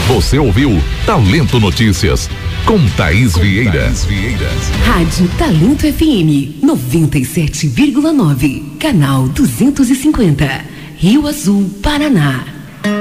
Você ouviu Talento Notícias com Thaís Vieira. Rádio Talento FM 97,9, canal 250, Rio Azul, Paraná.